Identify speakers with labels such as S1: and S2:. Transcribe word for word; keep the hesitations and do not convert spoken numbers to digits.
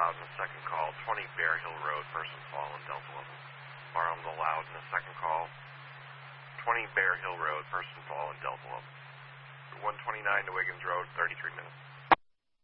S1: allowed in the second call. twenty Bear Hill Road, person fallen, Delta eleven. Alarms allowed in the second call. twenty Bear Hill Road, person fallen, Delta eleven. one twenty-nine to Wiggins Road, thirty-three minutes.